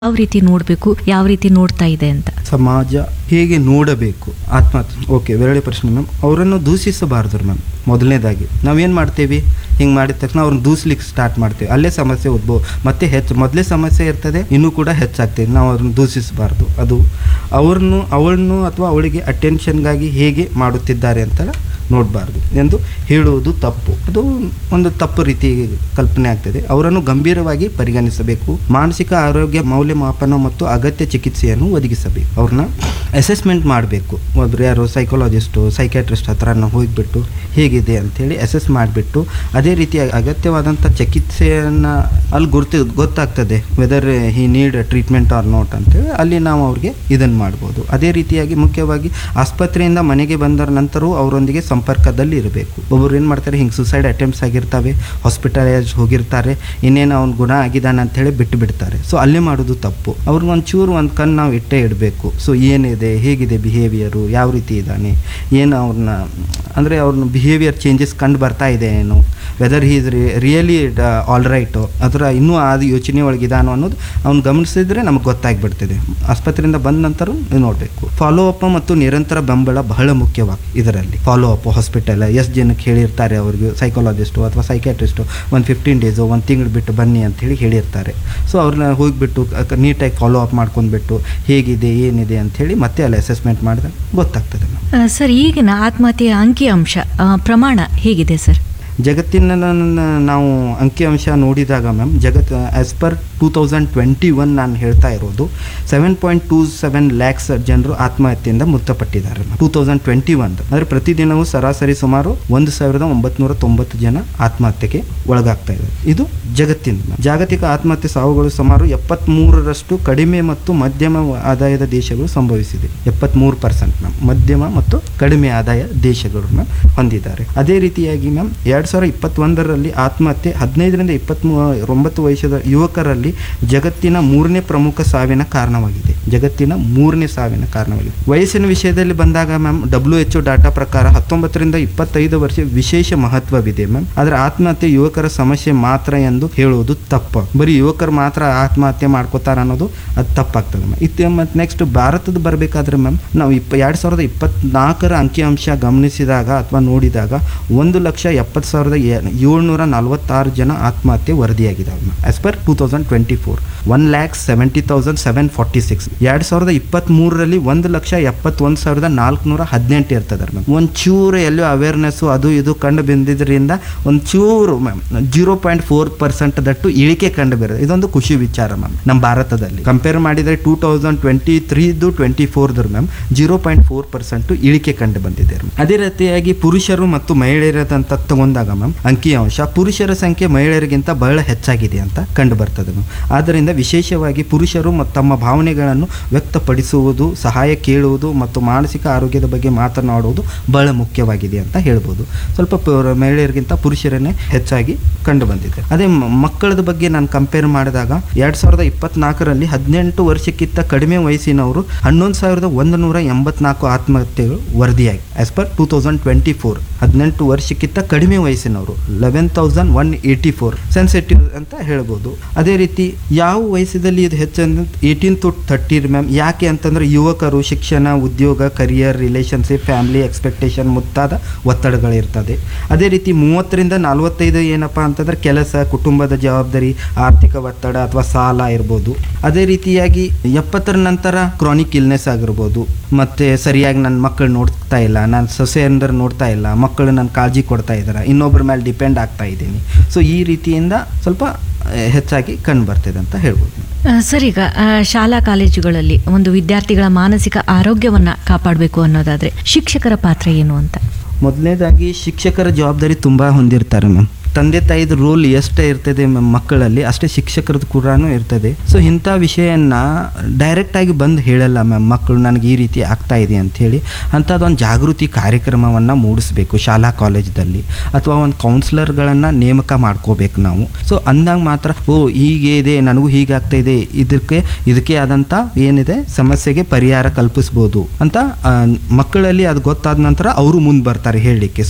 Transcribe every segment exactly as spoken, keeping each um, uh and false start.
ಯಾವ ರೀತಿ ನೋಡಬೇಕು, ಯಾವ ರೀತಿ ನೋಡ್ತಾ ಇದೆ ಅಂತ. ಸಮಾಜ ಹೇಗೆ ನೋಡಬೇಕು ಆತ್ಮಹತ್ಯೆ? ಓಕೆ, ಒಳ್ಳೆ ಪ್ರಶ್ನೆ ಮ್ಯಾಮ್. ಅವರನ್ನು ದೂಷಿಸಬಾರ್ದು ಮ್ಯಾಮ್. ಮೊದಲನೇದಾಗಿ ನಾವೇನು ಮಾಡ್ತೇವೆ, ಹಿಂಗೆ ಮಾಡಿದ ತಕ್ಷಣ ಅವ್ರನ್ನ ದೂಸ್ಲಿಕ್ಕೆ ಸ್ಟಾರ್ಟ್ ಮಾಡ್ತೇವೆ, ಅಲ್ಲೇ ಸಮಸ್ಯೆ ಉದ್ಭವ ಮತ್ತೆ ಹೆಚ್ಚು ಮೊದಲೇ ಸಮಸ್ಯೆ ಇರ್ತದೆ, ಇನ್ನೂ ಕೂಡ ಹೆಚ್ಚಾಗ್ತದೆ. ನಾವು ಅವ್ರನ್ನ ದೂಷಿಸಬಾರ್ದು. ಅದು ಅವ್ರನ್ನು ಅವಳನ್ನು ಅಥವಾ ಅವಳಿಗೆ ಅಟೆನ್ಷನ್ಗಾಗಿ ಹೇಗೆ ಮಾಡುತ್ತಿದ್ದಾರೆ ಅಂತ ನೋಡಬಾರ್ದು ಎಂದು ಹೇಳುವುದು ತಪ್ಪು. ಅದು ಒಂದು ತಪ್ಪು ರೀತಿ ಕಲ್ಪನೆ ಆಗ್ತದೆ. ಅವರನ್ನು ಗಂಭೀರವಾಗಿ ಪರಿಗಣಿಸಬೇಕು. ಮಾನಸಿಕ ಆರೋಗ್ಯ ಮೌಲ್ಯಮಾಪನ ಮತ್ತು ಅಗತ್ಯ ಚಿಕಿತ್ಸೆಯನ್ನು ಒದಗಿಸಬೇಕು. ಅವ್ರನ್ನ ಅಸೆಸ್ಮೆಂಟ್ ಮಾಡಬೇಕು. ಒಬ್ರು ಯಾರು ಸೈಕಾಲಜಿಸ್ಟು ಸೈಕ್ಯಾಟ್ರಿಸ್ಟ್ ಹತ್ರ ಹೋಗಿಬಿಟ್ಟು ಹೇಗಿದೆ ಅಂಥೇಳಿ ಅಸೆಸ್ ಮಾಡಿಬಿಟ್ಟು ಅದೇ ರೀತಿ ಅಗತ್ಯವಾದಂಥ ಚಿಕಿತ್ಸೆಯನ್ನು ಅಲ್ಲಿ ಗುರ್ತಿ ಗೊತ್ತಾಗ್ತದೆ, weather he need treatment R not ಅಂತೇಳಿ ಅಲ್ಲಿ ನಾವು ಅವ್ರಿಗೆ ಇದನ್ನು ಮಾಡ್ಬೋದು. ಅದೇ ರೀತಿಯಾಗಿ ಮುಖ್ಯವಾಗಿ ಆಸ್ಪತ್ರೆಯಿಂದ ಮನೆಗೆ ಬಂದ ನಂತರವೂ ಅವರೊಂದಿಗೆ ಸಂಪರ್ಕದಲ್ಲಿ ಇರಬೇಕು. ಒಬ್ಬರು ಏನು ಮಾಡ್ತಾರೆ, ಹಿಂಗೆ ಸುಸೈಡ್ ಅಟೆಂಪ್ಟ್ಸ್ ಆಗಿರ್ತವೆ, ಹಾಸ್ಪಿಟಲೈಸ್ ಹೋಗಿರ್ತಾರೆ, ಇನ್ನೇನು ಅವ್ನು ಗುಣ ಆಗಿದ್ದಾನೆ ಅಂಥೇಳಿ ಬಿಟ್ಟು ಬಿಡ್ತಾರೆ. ಸೊ ಅಲ್ಲೇ ಮಾಡೋದು ತಪ್ಪು. ಅವ್ರಿಗೆ ಒಂಚೂರು ಒಂದು ಕಣ್ಣು ನಾವು ಇಟ್ಟೇ ಇಡಬೇಕು. ಸೊ ಏನಿದೆ, ಹೇಗಿದೆ ಬಿಹೇವಿಯರು, ಯಾವ ರೀತಿ ಇದ್ದಾನೆ, ಏನು ಅವ್ರನ್ನ ಅಂದರೆ ಅವ್ರನ್ನ ಬಿಹೇವಿಯರ್ ಚೇಂಜಸ್ ಕಂಡು ಬರ್ತಾ ಇದೆ ಏನು, weather he's really all right ಅದರ ಇನ್ನೂ ಅದು ಯೋಚನೆ ಒಳಗಿದಾನೋ ಅನ್ನೋದು ಅವ್ನು ಗಮನಿಸಿದ್ರೆ ನಮಗೆ ಗೊತ್ತಾಗ್ಬಿಡ್ತದೆ. ಆಸ್ಪತ್ರೆಯಿಂದ ಬಂದ ನಂತರ ನೋಡಬೇಕು. ಫಾಲೋ ಅಪ್ ಮತ್ತು ನಿರಂತರ ಬೆಂಬಲ ಬಹಳ ಮುಖ್ಯವಾಗಿ ಇದರಲ್ಲಿ. ಫಾಲೋ ಅಪ್ ಹಾಸ್ಪಿಟಲ್ ಎಷ್ಟು ಜನಕ್ಕೆ ಹೇಳಿರ್ತಾರೆ, ಅವ್ರಿಗೆ ಸೈಕಾಲಜಿಸ್ಟು ಅಥವಾ ಸೈಕ್ಯಾಟ್ರಿಸ್ಟು ಒಂದು ಫಿಫ್ಟೀನ್ ಡೇಸು ಒಂದು ತಿಂಗಳು ಬಿಟ್ಟು ಬನ್ನಿ ಅಂಥೇಳಿ ಹೇಳಿರ್ತಾರೆ. ಸೊ ಅವ್ರನ್ನ ಹೋಗಿಬಿಟ್ಟು ನೀಟಾಗಿ ಫಾಲೋ ಅಪ್ ಮಾಡ್ಕೊಂಡ್ಬಿಟ್ಟು ಹೇಗಿದೆ ಏನಿದೆ ಅಂಥೇಳಿ ಮತ್ತೆ ಅಲ್ಲಿ ಅಸೆಸ್ಮೆಂಟ್ ಮಾಡಿದಾಗ ಗೊತ್ತಾಗ್ತದೆ. ಸರ್, ಈಗಿನ ಆತ್ಮಹತ್ಯೆಯ ಅಂಕಿಅಂಶ ಆ, ಪ್ರಮಾಣ ಹೇಗಿದೆ ಸರ್? ಜಗತ್ತಿನ ನಾವು ಅಂಕಿಅಂಶ ನೋಡಿದಾಗ ಮ್ಯಾಮ್, ಜಗತ್ತು as per two thousand twenty one ನಾನು ಹೇಳ್ತಾ ಇರೋದು seven point two seven lakhs ಜನರು ಆತ್ಮಹತ್ಯೆಯಿಂದ ಮೃತಪಟ್ಟಿದ್ದಾರೆ ಟೂ ತೌಸಂಡ್ ಟ್ವೆಂಟಿ ಒನ್. ಅಂದರೆ ಪ್ರತಿದಿನವೂ ಸರಾಸರಿ ಸುಮಾರು ಒಂದು ಸಾವಿರದ ಒಂಬತ್ನೂರ ತೊಂಬತ್ತು ಜನ ಆತ್ಮಹತ್ಯೆಗೆ ಒಳಗಾಗ್ತಾ ಇದ್ದಾರೆ. ಇದು ಜಗತ್ತಿನ ಜಾಗತಿಕ ಆತ್ಮಹತ್ಯೆ ಸಾವುಗಳು ಸುಮಾರು ಎಪ್ಪತ್ತ್ಮೂರರಷ್ಟು ಕಡಿಮೆ ಮತ್ತು ಮಧ್ಯಮ ಆದಾಯದ ದೇಶಗಳು ಸಂಭವಿಸಿದೆ. ಎಪ್ಪತ್ತ್ಮೂರು ಪರ್ಸೆಂಟ್ ಮ್ಯಾಮ್ ಮಧ್ಯಮ ಮತ್ತು ಕಡಿಮೆ ಆದಾಯ ದೇಶಗಳು ಮ್ಯಾಮ್ ಹೊಂದಿದ್ದಾರೆ. ಅದೇ ರೀತಿಯಾಗಿ ಮ್ಯಾಮ್ ಎರಡು ಸಾವಿರದ ಇಪ್ಪತ್ತೊಂದರಲ್ಲಿ ಆತ್ಮಹತ್ಯೆ ಹದಿನೈದರಿಂದ ಇಪ್ಪತ್ತ್ಮೂ ಒಂಬತ್ತು ವಯಸ್ಸದ ಯುವಕರಲ್ಲಿ ಜಗತ್ತಿನ ಮೂರನೇ ಪ್ರಮುಖ ಸಾವಿನ ಕಾರಣವಾಗಿದೆ. ಜಗತ್ತಿನ ಮೂರನೇ ಸಾವಿನ ಕಾರಣವಾಗಿದೆ. ವಯಸ್ಸಿನ ವಿಷಯದಲ್ಲಿ ಬಂದಾಗ ma'am, W H O data ಪ್ರಕಾರ ಹತ್ತೊಂಬತ್ತರಿಂದ ಇಪ್ಪತ್ತೈದು ವರ್ಷ ವಿಶೇಷ ಮಹತ್ವವಿದೆ ಮ್ಯಾಮ್. ಆದರೆ ಆತ್ಮಹತ್ಯೆ ಯುವಕರ ಸಮಸ್ಯೆ ಮಾತ್ರ ಎಂದು ಹೇಳುವುದು ತಪ್ಪು. ಬರೀ ಯುವಕರು ಮಾತ್ರ ಆತ್ಮಹತ್ಯೆ ಮಾಡ್ಕೋತಾರ ಅನ್ನೋದು ಅದು ತಪ್ಪಾಗ್ತದೆ ಮ್ಯಾಮ್. ಇತ್ತು ಮತ್ತು ನೆಕ್ಸ್ಟ್ ಭಾರತದ ಬರಬೇಕಾದ್ರೆ ಮ್ಯಾಮ್, ನಾವು ಇಪ್ಪ ಎರಡು ಸಾವಿರದ ಇಪ್ಪತ್ನಾಲ್ಕರ ಅಂಕಿಅಂಶ ಗಮನಿಸಿದಾಗ ಅಥವಾ ನೋಡಿದಾಗ ಒಂದು ಲಕ್ಷ ಎಪ್ಪತ್ತು ಸಾವಿರದ ಏಳ್ನೂರ ನಲವತ್ತಾರು ಜನ ಆತ್ಮಹತ್ಯೆ ವರದಿಯಾಗಿದ್ದಾವೆ ma'am as per two thousand twenty four. One lac seventy thousand seven forty six ಎರಡು ಸಾವಿರದ ಇಪ್ಪತ್ತ್ಮೂರರಲ್ಲಿ ಒಂದು ಲಕ್ಷ ಎಪ್ಪತ್ತೊಂದು ಸಾವಿರದ ನಾಲ್ಕುನೂರ ಹದಿನೆಂಟು ಇರ್ತದೆ ಮ್ಯಾಮ್. ಒಂಚೂರು ಎಲ್ಲೋ ಅವೇರ್ನೆಸ್ಸು ಅದು ಇದು ಕಂಡು ಬಂದಿದ್ದರಿಂದ ಒಂಚೂರು ma'am zero point four percent that ಇಳಿಕೆ ಕಂಡು ಬರುತ್ತೆ. ಇದೊಂದು ಖುಷಿ ವಿಚಾರ ಮ್ಯಾಮ್. ನಮ್ಮ ಭಾರತದಲ್ಲಿ ಕಂಪೇರ್ ಮಾಡಿದರೆ two thousand twenty ತ್ರೀದು twenty ಫೋರ್ದ್ರ ma'am zero point four percent ಇಳಿಕೆ ಕಂಡು ಬಂದಿದೆ. ಅದೇ ರೀತಿಯಾಗಿ ಪುರುಷರು ಮತ್ತು ಮಹಿಳೆಯರಂತ ತಗೊಂಡಾಗ ಮ್ಯಾಮ್ ಅಂಕಿಅಂಶ ಪುರುಷರ ಸಂಖ್ಯೆ ಮಹಿಳೆಯರಿಗಿಂತ ಬಹಳ ಹೆಚ್ಚಾಗಿದೆ ಅಂತ ಕಂಡು ಬರ್ತದೆ ಮ್ಯಾಮ್. ಆದ್ದರಿಂದ ವಿಶೇಷವಾಗಿ ಪುರುಷರು ಮತ್ತು ತಮ್ಮ ಭಾವನೆಗಳನ್ನು ವ್ಯಕ್ತಪಡಿಸುವುದು, ಸಹಾಯ ಕೇಳುವುದು ಮತ್ತು ಮಾನಸಿಕ ಆರೋಗ್ಯದ ಬಗ್ಗೆ ಮಾತನಾಡುವುದು ಬಹಳ ಮುಖ್ಯವಾಗಿದೆ ಅಂತ ಹೇಳ್ಬೋದು. ಸ್ವಲ್ಪ ಮಹಿಳೆಯರಿಗಿಂತ ಪುರುಷರನ್ನೇ ಹೆಚ್ಚಾಗಿ ಕಂಡು ಬಂದಿದೆ. ಅದೇ ಮಕ್ಕಳದ ಬಗ್ಗೆ ನಾನು ಕಂಪೇರ್ ಮಾಡಿದಾಗ ಎರಡ್ ಸಾವಿರದ ಇಪ್ಪತ್ನಾಲ್ಕರಲ್ಲಿ ಹದಿನೆಂಟು ವರ್ಷಕ್ಕಿಂತ ಕಡಿಮೆ ವಯಸ್ಸಿನವರು ಹನ್ನೊಂದು ಸಾವಿರದ ಒಂದು ನೂರ ಎಂಬತ್ನಾಲ್ಕು ಆತ್ಮಹತ್ಯೆಗಳು ವರದಿಯಾಗಿ as per two thousand twenty four. ಹದಿನೆಂಟು ವರ್ಷಕ್ಕಿಂತ ಕಡಿಮೆ ವಯಸ್ಸಿನವರು eleven thousand one eighty four sensitive ಅಂತ ಹೇಳ್ಬೋದು. ಅದೇ ರೀತಿ ಯಾವ ವಯಸ್ಸಲ್ಲಿ ಇದು ಹೆಚ್ಚಂದ್ರೆ ಏಯ್ಟೀನ್ ಟು ಥರ್ಟಿ ಮ್ಯಾಮ್. ಯಾಕೆ ಅಂತಂದ್ರೆ ಯುವಕರು ಶಿಕ್ಷಣ, ಉದ್ಯೋಗ, ಕರಿಯರ್, ರಿಲೇಷನ್ಶಿಪ್, ಫ್ಯಾಮಿಲಿ ಎಕ್ಸ್ಪೆಕ್ಟೇಷನ್ ಮುಂತಾದ ಒತ್ತಡಗಳಿರ್ತದೆ. ಅದೇ ರೀತಿ ಮೂವತ್ತರಿಂದ ನಲವತ್ತೈದು ಏನಪ್ಪ ಅಂತಂದ್ರೆ ಕೆಲಸ, ಕುಟುಂಬದ ಜವಾಬ್ದಾರಿ, ಆರ್ಥಿಕ ಒತ್ತಡ ಅಥವಾ ಸಾಲ ಇರ್ಬೋದು. ಅದೇ ರೀತಿಯಾಗಿ ಎಪ್ಪತ್ತರ ನಂತರ ಕ್ರಾನಿಕ್ ಇಲ್ನೆಸ್ ಆಗಿರ್ಬೋದು. ಮತ್ತು ಸರಿಯಾಗಿ ನನ್ನ ಮಕ್ಕಳು ನೋಡ್ತಾ ಇಲ್ಲ, ನಾನು ಸೊಸೆ ಅಂದ್ರೆ ನೋಡ್ತಾ ಇಲ್ಲ, ಮಕ್ಕಳು ನನ್ನ ಕಾಳಜಿ ಕೊಡ್ತಾ ಇದ್ದಾರೆ, ಇನ್ನೊಬ್ಬರ ಮೇಲೆ ಡಿಪೆಂಡ್ ಆಗ್ತಾ ಇದ್ದೀನಿ. ಸೊ ಈ ರೀತಿಯಿಂದ ಸ್ವಲ್ಪ ಹೆಚ್ಚಾಗಿ ಕಂಡು ಬರ್ತಿದೆ ಅಂತ ಹೇಳ್ಬೋದು. ಸರ್, ಈಗ ಶಾಲಾ ಕಾಲೇಜುಗಳಲ್ಲಿ ಒಂದು ವಿದ್ಯಾರ್ಥಿಗಳ ಮಾನಸಿಕ ಆರೋಗ್ಯವನ್ನು ಕಾಪಾಡಬೇಕು ಅನ್ನೋದಾದರೆ ಶಿಕ್ಷಕರ ಪಾತ್ರ ಏನು ಅಂತ? ಮೊದಲನೇದಾಗಿ ಶಿಕ್ಷಕರ ಜವಾಬ್ದಾರಿ ತುಂಬ ಹೊಂದಿರ್ತಾರೆ ಮ್ಯಾಮ್. ತಂದೆ ತಾಯಿದ ರೋಲ್ ಎಷ್ಟೇ ಇರ್ತದೆ ಮಕ್ಕಳಲ್ಲಿ, ಅಷ್ಟೇ ಶಿಕ್ಷಕರದ್ದು ಕೂಡ ಇರ್ತದೆ. ಸೊ ಇಂಥ ವಿಷಯನ ಡೈರೆಕ್ಟಾಗಿ ಬಂದು ಹೇಳಲ್ಲ ಮ್ಯಾಮ್, ಮಕ್ಕಳು ನನಗೆ ಈ ರೀತಿ ಆಗ್ತಾ ಇದೆ ಅಂಥೇಳಿ. ಅಂಥದ್ದೊಂದು ಜಾಗೃತಿ ಕಾರ್ಯಕ್ರಮವನ್ನು ಮೂಡಿಸ್ಬೇಕು ಶಾಲಾ ಕಾಲೇಜಲ್ಲಿ, ಅಥವಾ ಒಂದು ಕೌನ್ಸಿಲರ್ಗಳನ್ನು ನೇಮಕ ಮಾಡ್ಕೋಬೇಕು ನಾವು. ಸೊ ಅಂದಾಗ ಮಾತ್ರ ಓ ಹೀಗೆ ಇದೆ, ನನಗೂ ಹೀಗಾಗ್ತಾ ಇದೆ, ಇದಕ್ಕೆ ಇದಕ್ಕೆ ಆದಂಥ ಏನಿದೆ ಸಮಸ್ಯೆಗೆ ಪರಿಹಾರ ಕಲ್ಪಿಸ್ಬೋದು ಅಂತ ಮಕ್ಕಳಲ್ಲಿ ಅದು ಗೊತ್ತಾದ ನಂತರ ಅವರು ಮುಂದೆ ಬರ್ತಾರೆ ಹೇಳಲಿಕ್ಕೆ. ಸೊ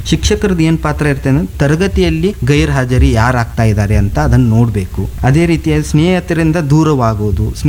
ಶಿಕ್ಷಕರದ್ದು ಏನು ಪಾತ್ರ ಇರ್ತದೆ ಅಂದ್ರೆ ತರಗತಿಯಲ್ಲಿ ಗೈರ್ ಹಾಜರಿ ಯಾರು ಆಗ್ತಾ ಇದ್ದಾರೆ ಅಂತ ಅದನ್ನು ನೋಡಬೇಕು. ಅದೇ ರೀತಿಯ ಸ್ನೇಹಿತರಿಂದ ದೂರವಾಗುವುದು,